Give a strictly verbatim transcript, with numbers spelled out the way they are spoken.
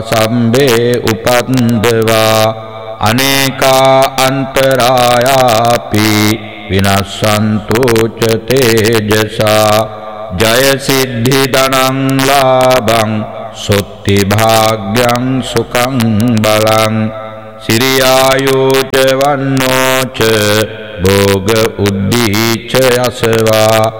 සම්බේ උපන්දවා අනේකා අන්තරායාපි විනස්සන්තු ච තේජසා ජය සිද්ධි ධනං ලාභං සොත්ති භාග්‍යං සුඛං බලං සිරියායුච වන්නෝච භෝග උද්දීච යසවා